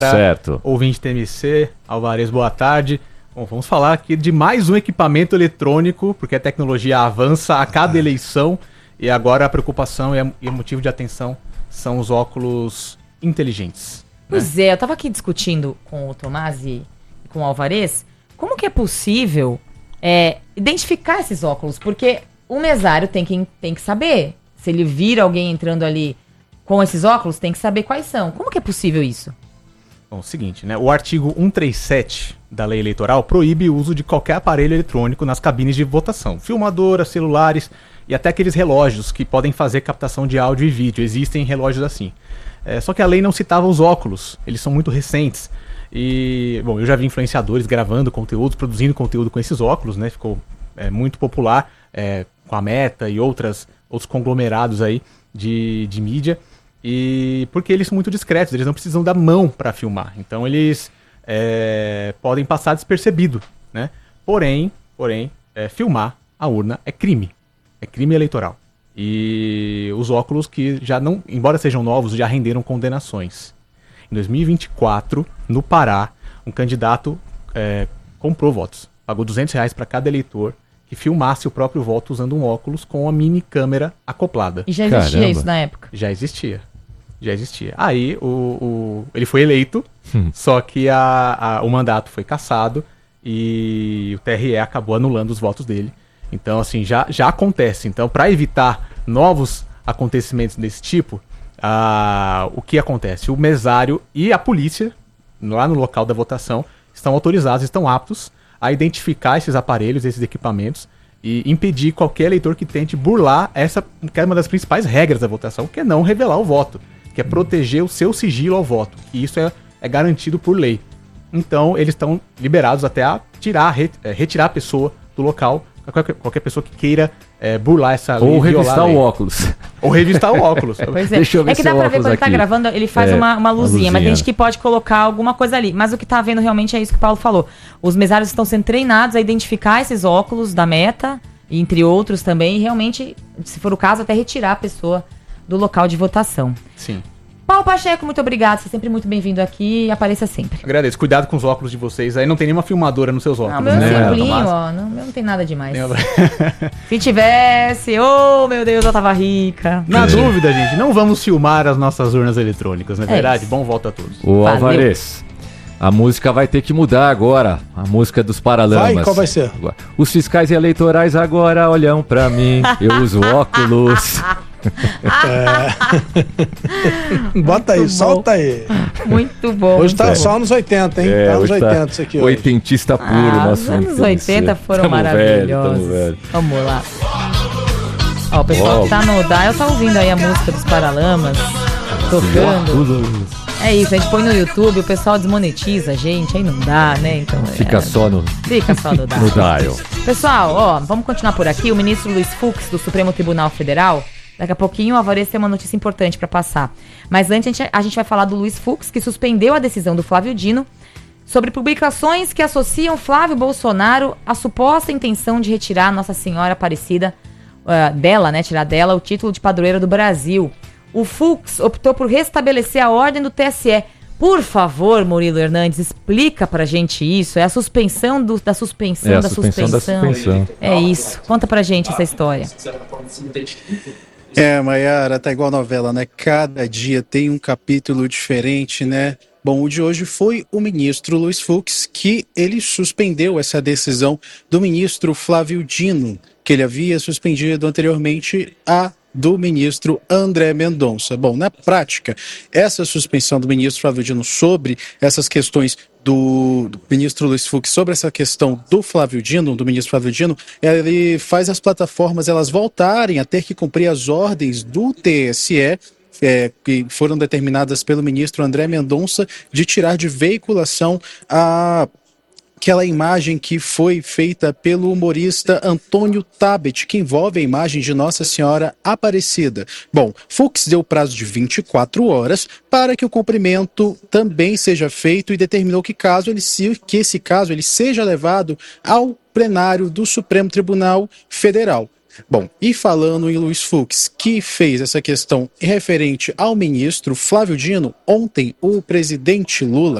Certo. Ouvinte TMC, Alvarez, boa tarde. Bom, vamos falar aqui de mais um equipamento eletrônico, porque a tecnologia avança a cada eleição e agora a preocupação e o motivo de atenção são os óculos inteligentes. Pois é, eu estava aqui discutindo com o Tomás e com o Alvarez como que é possível identificar esses óculos, porque o mesário tem que saber. Se ele vir alguém entrando ali com esses óculos, tem que saber quais são. Como que é possível isso? Bom, o seguinte, né? O artigo 137 da lei eleitoral proíbe o uso de qualquer aparelho eletrônico nas cabines de votação. Filmadoras, celulares e até aqueles relógios que podem fazer captação de áudio e vídeo. Existem relógios assim. Só que a lei não citava os óculos. Eles são muito recentes. E, bom, eu já vi influenciadores gravando conteúdos, produzindo conteúdo com esses óculos, né? Ficou muito popular com a Meta e outros conglomerados aí de mídia. E porque eles são muito discretos, eles não precisam da mão para filmar. Então eles podem passar despercebido, né? Porém, filmar a urna é crime eleitoral. E os óculos que já não, embora sejam novos, já renderam condenações. Em 2024, no Pará, um candidato comprou votos, pagou R$200 para cada eleitor que filmasse o próprio voto usando um óculos com uma mini câmera acoplada. E já existia isso na época? Já existia. Aí ele foi eleito, só que o mandato foi cassado e o TRE acabou anulando os votos dele. Então, assim, já acontece. Então, para evitar novos acontecimentos desse tipo, o que acontece? O mesário e a polícia, lá no local da votação, estão autorizados, estão aptos a identificar esses aparelhos, esses equipamentos e impedir qualquer eleitor que tente burlar que é uma das principais regras da votação, que é não revelar o voto, que é proteger o seu sigilo ao voto, e isso é garantido por lei. Então, eles estão liberados até a retirar a pessoa do local, qualquer pessoa que queira burlar essa lei. Ou revistar o óculos. Ou revistar o óculos. Pois é. Deixa eu ver que dá pra ver quando ele tá aqui. gravando, ele faz uma luzinha, mas tem gente que pode colocar alguma coisa ali. Mas o que tá vendo realmente é isso que o Paulo falou. Os mesários estão sendo treinados a identificar esses óculos da Meta, entre outros também, e realmente, se for o caso, até retirar a pessoa do local de votação. Sim. Paulo Pacheco, muito obrigado. Você é sempre muito bem-vindo aqui e apareça sempre. Agradeço. Cuidado com os óculos de vocês. Aí não tem nenhuma filmadora nos seus óculos, Não, meu né? simplinho, ó. Não tem nada demais. Se tivesse, meu Deus, eu tava rica. Na dúvida, gente, não vamos filmar as nossas urnas eletrônicas, não é verdade? Isso. Bom voto a todos. Ô, Alvarez, a música vai ter que mudar agora. A música dos Paralamas. Qual vai ser? Os fiscais eleitorais agora olham pra mim. Eu uso óculos. Bota aí, Muito solta aí. Muito bom. Hoje tá só anos 80, hein? Tá anos 80 isso aqui hoje. Oitentista puro, nosso. Os anos 80 foram Tamo maravilhosos. velho. Vamos lá. Ó, o pessoal que tá no dial tá ouvindo aí a música dos Paralamas tocando. É isso, a gente põe no YouTube, o pessoal desmonetiza a gente, aí não dá, né? Então, Fica só no dial. no dial. Pessoal, ó, vamos continuar por aqui. O ministro Luiz Fux, do Supremo Tribunal Federal, daqui a pouquinho o Alvarez tem uma notícia importante para passar. Mas antes a gente vai falar do Luiz Fux, que suspendeu a decisão do Flávio Dino sobre publicações que associam Flávio Bolsonaro à suposta intenção de retirar Nossa Senhora Aparecida tirar dela o título de padroeira do Brasil. O Fux optou por restabelecer a ordem do TSE. Por favor, Murilo Hernandes, explica pra gente isso. É a suspensão da suspensão da suspensão. É isso. Conta pra gente essa história. Maiara, tá igual novela, né? Cada dia tem um capítulo diferente, né? Bom, o de hoje foi o ministro Luiz Fux, que ele suspendeu essa decisão do ministro Flávio Dino, que ele havia suspendido anteriormente do ministro André Mendonça. Bom, na prática, essa suspensão do ministro Flávio Dino sobre essas questões do ministro Luiz Fux, sobre essa questão do ministro Flávio Dino, ele faz as plataformas elas voltarem a ter que cumprir as ordens do TSE, que foram determinadas pelo ministro André Mendonça, de tirar de veiculação aquela imagem que foi feita pelo humorista Antônio Tabet, que envolve a imagem de Nossa Senhora Aparecida. Bom, Fux deu prazo de 24 horas para que o cumprimento também seja feito e determinou que esse caso seja levado ao plenário do Supremo Tribunal Federal. Bom, e falando em Luiz Fux, que fez essa questão referente ao ministro Flávio Dino, ontem o presidente Lula